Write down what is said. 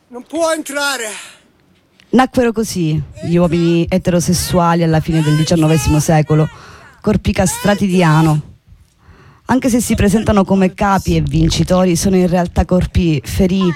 Non può entrare. Nacquero così gli uomini eterosessuali alla fine del XIX secolo, corpi castrati di ano. Anche se si presentano come capi e vincitori, sono in realtà corpi feriti,